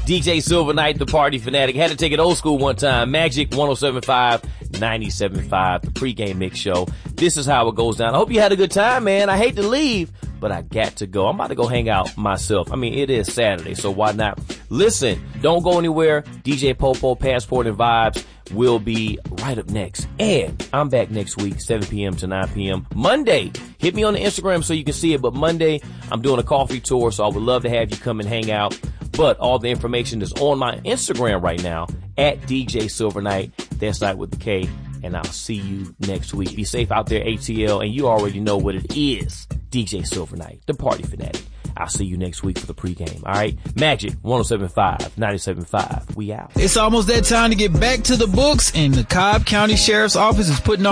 DJ Silver Knight, the party fanatic. Had to take it old school one time. Magic 107.5, 97.5, the pregame mix show. This is how it goes down. I hope you had a good time, man. I hate to leave, but I got to go. I'm about to go hang out myself. I mean, it is Saturday, so why not? Listen, don't go anywhere. DJ Popo, Passport and Vibes will be right up next. And I'm back next week, 7 p.m. to 9 p.m. Monday, hit me on the Instagram so you can see it. But Monday, I'm doing a coffee tour, so I would love to have you come and hang out. But all the information is on my Instagram right now at DJ Silver Knight. That's Night with the K. And I'll see you next week. Be safe out there, ATL. And you already know what it is. DJ Silver Knight, the party fanatic. I'll see you next week for the pregame. All right. Magic 107.5, 97.5. We out. It's almost that time to get back to the books, and the Cobb County Sheriff's Office is putting